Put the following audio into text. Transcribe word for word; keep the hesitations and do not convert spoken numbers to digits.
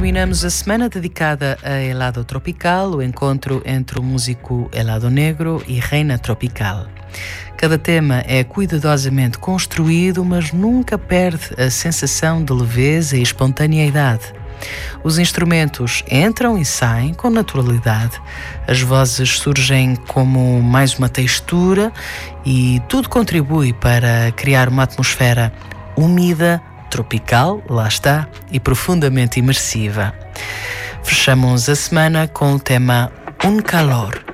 terminamos a semana dedicada a Helado Tropical, o encontro entre o músico Helado Negro e Reina Tropical. Cada tema é cuidadosamente construído, mas nunca perde a sensação de leveza e espontaneidade. Os instrumentos entram e saem com naturalidade, as vozes surgem como mais uma textura e tudo contribui para criar uma atmosfera úmida, tropical, lá está, e profundamente imersiva. Fechamos a semana com o tema Un Calor.